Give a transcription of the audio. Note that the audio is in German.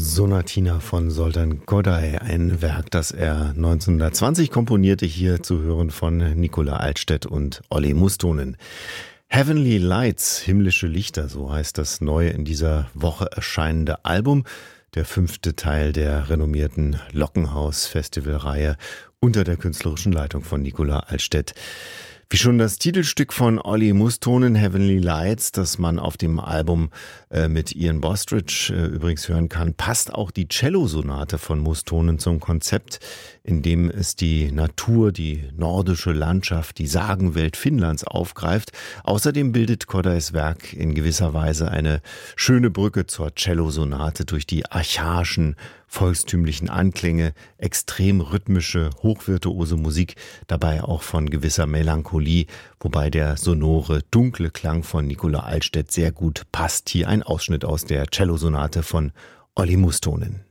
Sonatina von Zoltán Kodály, ein Werk, das er 1920 komponierte, hier zu hören von Nicola Altstedt und Olli Mustonen. Heavenly Lights, himmlische Lichter, so heißt das neue in dieser Woche erscheinende Album, der 5. Teil der renommierten Lockenhaus-Festivalreihe unter der künstlerischen Leitung von Nicola Altstedt. Wie schon das Titelstück von Olli Mustonen, Heavenly Lights, das man auf dem Album mit Ian Bostridge übrigens hören kann, passt auch die Cellosonate von Mustonen zum Konzept, in dem es die Natur, die nordische Landschaft, die Sagenwelt Finnlands aufgreift. Außerdem bildet Kodály's Werk in gewisser Weise eine schöne Brücke zur Cellosonate durch die archaischen, volkstümlichen Anklänge, extrem rhythmische, hochvirtuose Musik, dabei auch von gewisser Melancholie, wobei der sonore, dunkle Klang von Nicola Altstedt sehr gut passt. Hier ein Ausschnitt aus der Cellosonate von Olli Mustonen.